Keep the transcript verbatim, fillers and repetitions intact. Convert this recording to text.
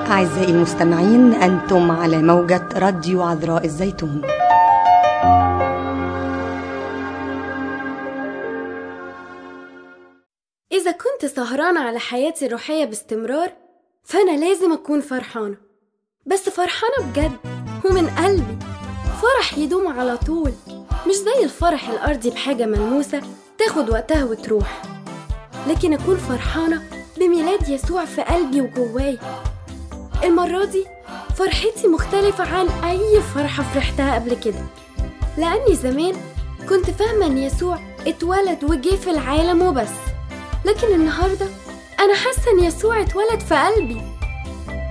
أعزائي المستمعين، أنتم على موجة راديو عذراء الزيتون. إذا كنت سهرانة على حياتي الروحية باستمرار فأنا لازم أكون فرحانة، بس فرحانة بجد ومن قلبي، فرح يدوم على طول، مش زي الفرح الأرضي بحاجة ملموسة تاخد وقتها وتروح، لكن أكون فرحانة بميلاد يسوع في قلبي وجواي. المرة دي فرحتي مختلفة عن أي فرحة فرحتها قبل كده، لأني زمان كنت فاهمة أن يسوع اتولد وجه في العالم وبس، لكن النهاردة أنا حاسة أن يسوع اتولد في قلبي.